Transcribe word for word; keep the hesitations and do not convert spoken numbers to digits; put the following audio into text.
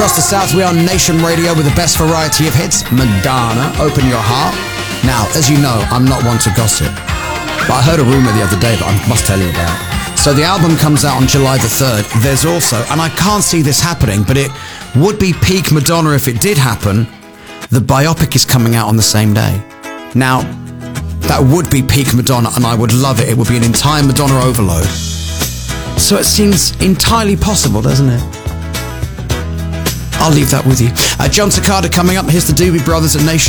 Across the South, we are Nation Radio with the best variety of hits. Madonna, Open Your Heart. Now, as you know, I'm not one to gossip, but I heard a rumour the other day that I must tell you about. So the album comes out on July the third. There's also, and I can't see this happening, but it would be peak Madonna if it did happen, the biopic is coming out on the same day. Now, that would be peak Madonna, and I would love it. It would be an entire Madonna overload. So it seems entirely possible, doesn't it? I'll leave that with you. Uh, John Takada coming up. Here's the Doobie Brothers at Nation